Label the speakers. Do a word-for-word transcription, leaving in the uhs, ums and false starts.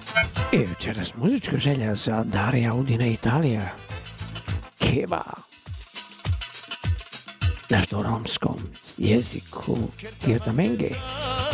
Speaker 1: I večeras muzička želja za Darija Udina Italija. Keva. Na romskom jeziku Kjeta Menge.